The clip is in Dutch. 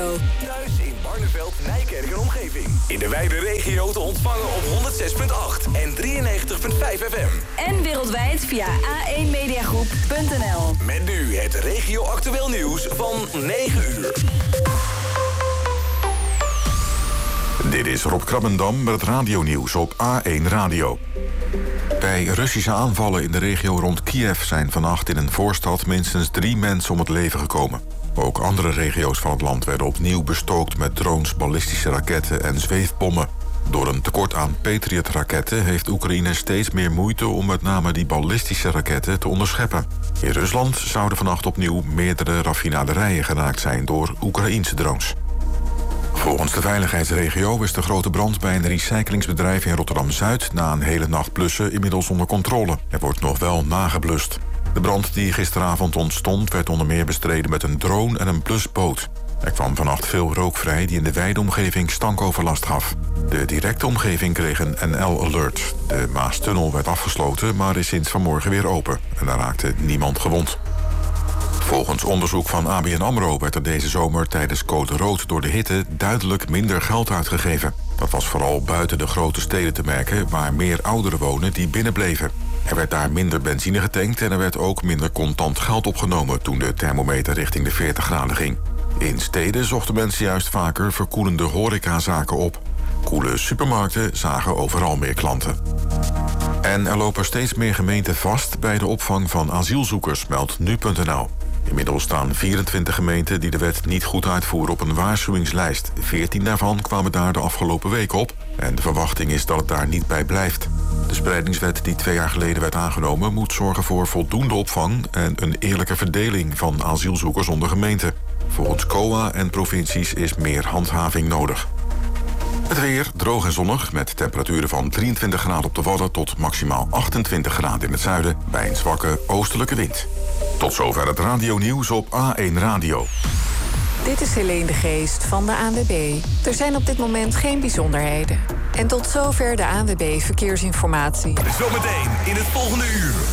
Radio. Thuis in Barneveld, Nijkerk en omgeving. In de wijde regio te ontvangen op 106.8 en 93.5 FM. En wereldwijd via a1mediagroep.nl. Met nu het regio-actueel nieuws van 9 uur. Dit is Rob Krabbendam met het radionieuws op A1 Radio. Bij Russische aanvallen in de regio rond Kiev zijn vannacht in een voorstad minstens 3 mensen om het leven gekomen. Ook andere regio's van het land werden opnieuw bestookt met drones, ballistische raketten en zweefbommen. Door een tekort aan Patriot-raketten heeft Oekraïne steeds meer moeite om met name die ballistische raketten te onderscheppen. In Rusland zouden vannacht opnieuw meerdere raffinaderijen geraakt zijn door Oekraïense drones. Volgens de veiligheidsregio is de grote brand bij een recyclingsbedrijf in Rotterdam-Zuid na een hele nacht blussen inmiddels onder controle. Er wordt nog wel nageblust. De brand die gisteravond ontstond werd onder meer bestreden met een drone en een blusboot. Er kwam vannacht veel rook vrij die in de wijde omgeving stankoverlast gaf. De directe omgeving kreeg een NL-alert. De Maastunnel werd afgesloten, maar is sinds vanmorgen weer open. En daar raakte niemand gewond. Volgens onderzoek van ABN AMRO werd er deze zomer tijdens code rood door de hitte duidelijk minder geld uitgegeven. Dat was vooral buiten de grote steden te merken waar meer ouderen wonen die binnenbleven. Er werd daar minder benzine getankt en er werd ook minder contant geld opgenomen toen de thermometer richting de 40 graden ging. In steden zochten mensen juist vaker verkoelende horecazaken op. Koele supermarkten zagen overal meer klanten. En er lopen steeds meer gemeenten vast bij de opvang van asielzoekers, meldt nu.nl. Inmiddels staan 24 gemeenten die de wet niet goed uitvoeren op een waarschuwingslijst. 14 daarvan kwamen daar de afgelopen week op. En de verwachting is dat het daar niet bij blijft. De spreidingswet die 2 jaar geleden werd aangenomen moet zorgen voor voldoende opvang en een eerlijke verdeling van asielzoekers onder gemeenten. Volgens COA en provincies is meer handhaving nodig. Het weer droog en zonnig met temperaturen van 23 graden op de Wadden tot maximaal 28 graden in het zuiden bij een zwakke oostelijke wind. Tot zover het radionieuws op A1 Radio. Dit is Helene de Geest van de ANWB. Er zijn op dit moment geen bijzonderheden. En tot zover de ANWB Verkeersinformatie. Zometeen in het volgende uur.